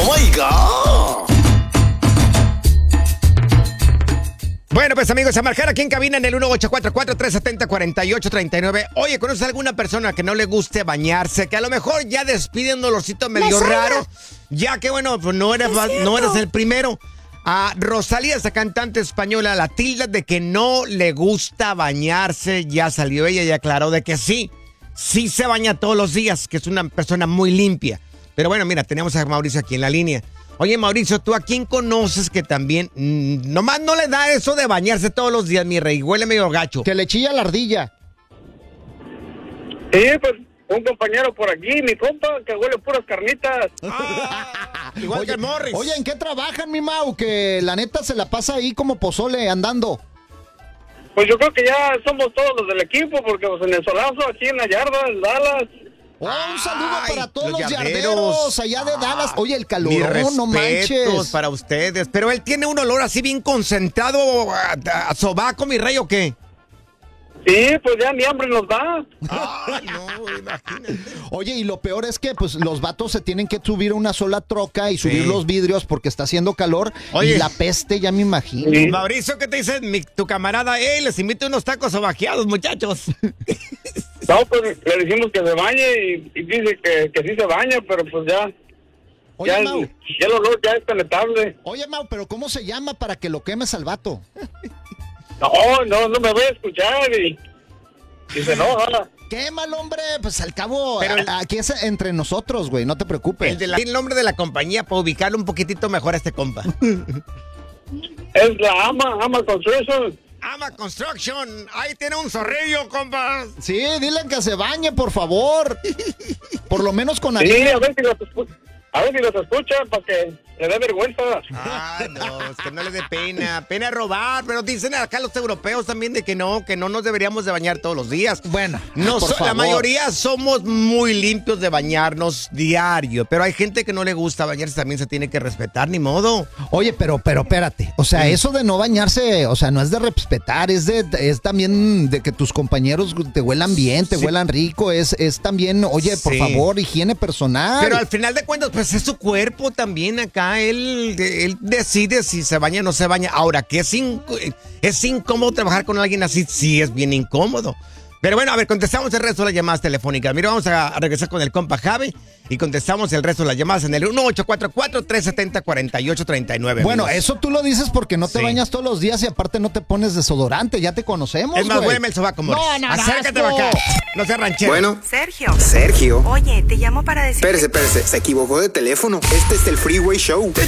¡Oh, my God! Bueno, pues amigos, a marcar aquí en cabina en el 1844-370-4839. Oye, ¿conoces a alguna persona que no le guste bañarse? Que a lo mejor ya despide un dolorcito medio raro. Ya que bueno, pues no eres el primero. A Rosalía, esa cantante española, la tilda de que no le gusta bañarse. Ya salió ella y aclaró de que sí se baña todos los días, que es una persona muy limpia. Pero bueno, mira, tenemos a Mauricio aquí en la línea. Oye, Mauricio, ¿tú a quién conoces que también nomás no le da eso de bañarse todos los días, mi rey? Huele medio gacho. Que le chilla la ardilla. Sí, pues un compañero por aquí, mi compa, que huele puras carnitas. Igual que el Morris. Oye, ¿en qué trabajan, mi Mau? Que la neta se la pasa ahí como pozole andando. Pues yo creo que ya somos todos los del equipo, porque pues en el solazo, aquí en la yarda, en Dallas. Oh, un saludo para todos los yarderos yarderos allá de Dallas. Oye, el calor, no respetos manches. para ustedes. Pero él tiene un olor así bien concentrado a sobaco, mi rey, ¿o qué? Sí, pues ya ni hambre nos da. Ay, no, imagínate. Oye, y lo peor es que pues los vatos se tienen que subir a una sola troca y subir los vidrios porque está haciendo calor. Oye. Y la peste, ya me imagino. Sí. Mauricio, ¿qué te dice tu camarada? Les invito unos tacos sobaqueados, muchachos. No, pues le decimos que se bañe y dice que sí se baña, pero pues ya. Oye, Ya Mau. el olor ya es penetrable. Oye, Mau, pero ¿cómo se llama para que lo quemes al vato? No me voy a escuchar y se enoja. Quémalo, hombre, pues al cabo, Pero aquí es entre nosotros, güey, no te preocupes. El nombre de la compañía para ubicarlo un poquitito mejor a este compa. Es la Ama Construction. Ama Construction. Ahí tiene un zorrillo, compa. Sí, dile que se bañe, por favor. Por lo menos con Sí, arena. a ver si los escucha para que le dé vergüenza. Ah, no, es que no le dé pena. Pena robar, pero dicen acá los europeos también de que no nos deberíamos de bañar todos los días. Bueno, No, por la favor. mayoría somos muy limpios de bañarnos diario, pero hay gente que no le gusta bañarse, también se tiene que respetar, ni modo. Oye, pero espérate. O sea, eso de no bañarse, o sea, no es de respetar, es también de que tus compañeros te huelan bien, te huelan rico, es también, oye, por Sí. favor, higiene personal. Pero al final de cuentas, pues es su cuerpo también acá, él decide si se baña o no se baña. Ahora, que es incómodo trabajar con alguien así, sí es bien incómodo. Pero bueno, a ver, contestamos el resto de las llamadas telefónicas. Mira, vamos a regresar con el compa Javi y contestamos el resto de las llamadas en el 1844-370-4839. Bueno, amigos. eso tú lo dices porque no te Sí. bañas todos los días y aparte no te pones desodorante, ya te conocemos, Es más, güey. huéleme el sobaco, Morris. No, Acércate asco. para acá. No seas ranchero. Bueno, Sergio. Sergio. Oye, te llamo para decirte... Espérese, se equivocó de teléfono. Este es el Freeway Show. Te